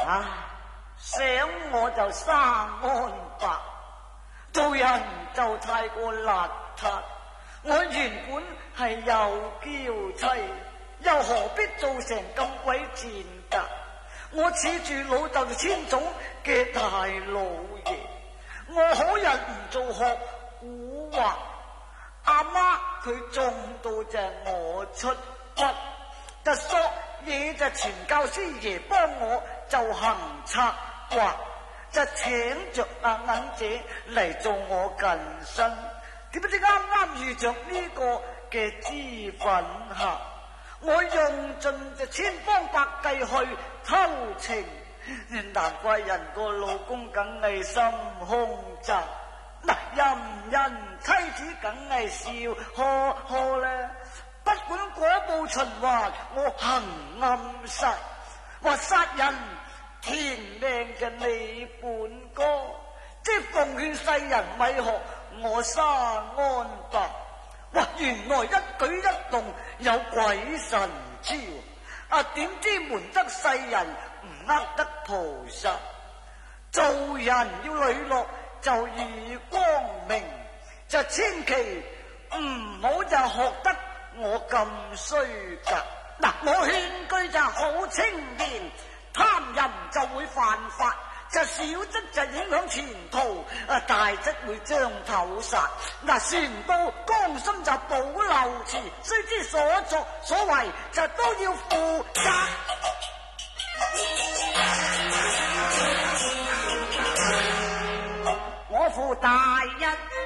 想我就生安白，做人就太過邋遢。我原本係有嬌妻，又何必做成咁鬼賤格？我恃住老豆千種嘅大老爺，我好人唔做學古惑，阿媽佢種到就係我出筆，就索嘢就傳教師爺幫我就行策劃，就請着阿銀姐嚟做我近身。點不知啱啱遇着呢個嘅脂粉客，我用盡就千方百計去偷情，難怪人個老公梗係心胸窄，嗱任人妻子梗係笑呵呵咧。不管果報循環，我行暗殺，話殺人填命嘅你本哥，即係奉勸世人咪學我生安白。哇！原來一舉一動有鬼神知，點知瞞得世人唔呃得菩薩。做人要磊落就易光明，就千祈唔好就學得我咁衰格。嗱，我勸句就好清廉，貪淫就會犯法，就小則就影響前途，大則會將頭殺。嗱，船到江心就保留詞，須知所作所為就都要負責。我負大人